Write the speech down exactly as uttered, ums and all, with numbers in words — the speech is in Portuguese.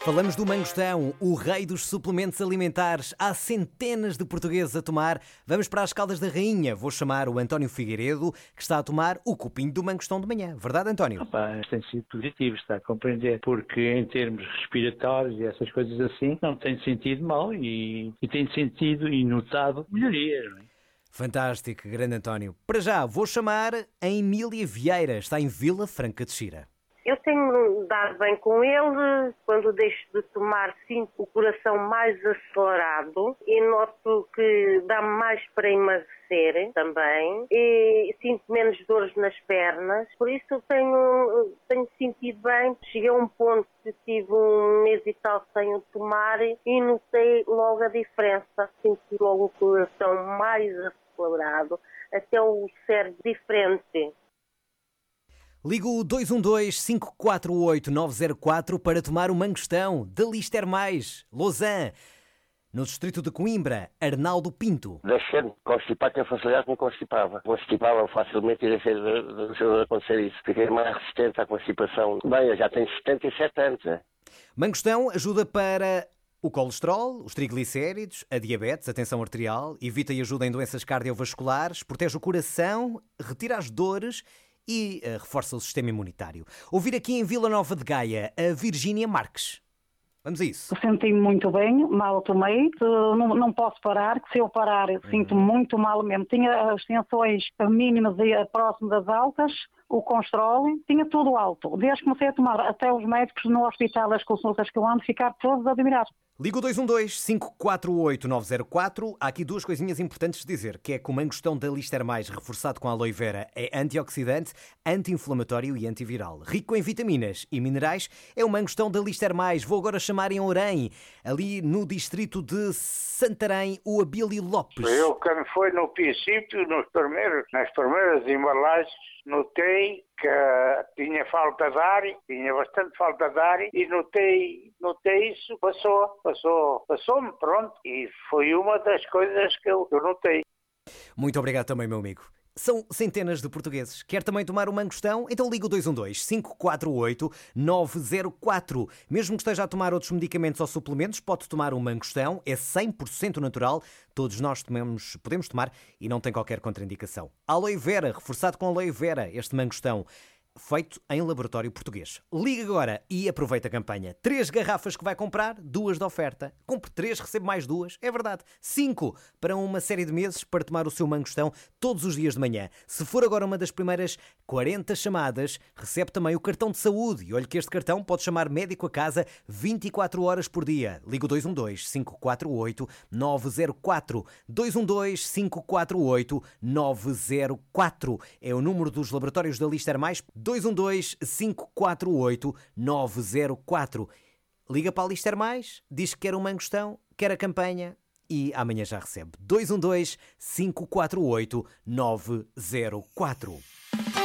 Falamos do mangostão, o rei dos suplementos alimentares. Há centenas de portugueses a tomar. Vamos para as Caldas da Rainha. Vou chamar o António Figueiredo, que está a tomar o copinho do mangostão de manhã. Verdade, António? Opa, tem sido positivo, está a compreender, porque em termos respiratórios e essas coisas assim, não tem sentido mal e, e tem sentido e notado melhorias. Não é? Fantástico, grande António. Para já, vou chamar a Emília Vieira. Está em Vila Franca de Xira. Eu tenho dado bem com ele, quando deixo de tomar sinto o coração mais acelerado e noto que dá mais para emagrecer também e sinto menos dores nas pernas, por isso tenho, tenho sentido bem. Cheguei a um ponto que tive um mês e tal sem o tomar e notei logo a diferença, senti logo o coração mais acelerado, até o cérebro diferente. Ligo o dois um dois, cinco quatro oito, nove zero quatro para tomar o mangostão da Lister Mais, Lausanne. No distrito de Coimbra, Arnaldo Pinto. Deixei de constipar, tinha facilidade que me constipava. Constipava facilmente e deixei de, de, de acontecer isso. Fiquei mais resistente à constipação. Bem, eu já tenho setenta e sete anos, né? Mangostão ajuda para o colesterol, os triglicéridos, a diabetes, a tensão arterial, evita e ajuda em doenças cardiovasculares, protege o coração, retira as dores e uh, reforça o sistema imunitário. Ouvir aqui em Vila Nova de Gaia a Virgínia Marques. Vamos a isso. Senti-me muito bem, mal tomei, não, não posso parar, que se eu parar eu sinto uhum. muito mal mesmo. Tinha as tensões mínimas e próximas das altas, o colesterol, tinha tudo alto. Desde que comecei a tomar, até os médicos no hospital, as consultas que eu ando, ficaram todos admirados. Ligo dois um dois, cinco quatro oito, nove zero quatro. Há aqui duas coisinhas importantes de dizer, que é que o mangostão da Lister Mais, reforçado com aloe vera, é antioxidante, anti-inflamatório e antiviral. Rico em vitaminas e minerais, é o mangostão da Lister Mais. Vou agora chamar em Orém, ali no distrito de Santarém, o Abílio Lopes. Eu, quando foi no princípio, nos primeiros, nas primeiras embalagens, notei que tinha falta de ar, tinha bastante falta de ar e notei, notei isso, passou, passou, passou-me, pronto. E foi uma das coisas que eu, eu notei. Muito obrigado também, meu amigo. São centenas de portugueses. Quer também tomar o mangostão? Então liga o dois um dois, cinco quatro oito, nove zero quatro. Mesmo que esteja a tomar outros medicamentos ou suplementos, pode tomar o mangostão. É cem por cento natural. Todos nós tomamos, podemos tomar e não tem qualquer contraindicação. Aloe vera, reforçado com aloe vera, este mangostão. Feito em laboratório português. Liga agora e aproveita a campanha. Três garrafas que vai comprar, duas de oferta. Compre três, recebe mais duas. É verdade. Cinco para uma série de meses para tomar o seu mangostão todos os dias de manhã. Se for agora uma das primeiras quarenta chamadas, recebe também o cartão de saúde. E olhe que este cartão pode chamar médico a casa vinte e quatro horas por dia. Liga o dois um dois, cinco quatro oito, nove zero quatro. dois um dois, cinco quatro oito, nove zero quatro. É o número dos laboratórios da Lister Mais. dois um dois, cinco quatro oito, nove zero quatro. Liga para a Lister Mais, diz que quer um mangostão, quer a campanha e amanhã já recebe. dois um dois, cinco quatro oito, nove zero quatro.